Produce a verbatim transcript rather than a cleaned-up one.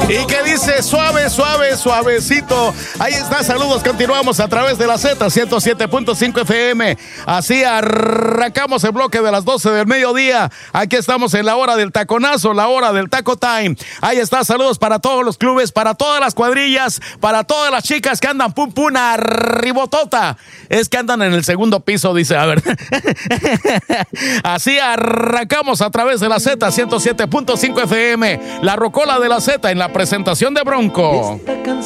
Y que dice suave, suave, suavecito. Ahí está, saludos, continuamos a través de la Z ciento siete punto cinco F M. Así arrancamos el bloque de las doce del mediodía. Aquí estamos en la hora del taconazo, la hora del taco time. Ahí está, saludos para todos los clubes, para todas las cuadrillas, para todas las chicas que andan pum pum arribotota. Es que andan en el segundo piso, dice, a ver. Así arrancamos a través de la Z ciento siete punto cinco F M. La rocola de la Z en la presentación de Bronco. Esta canción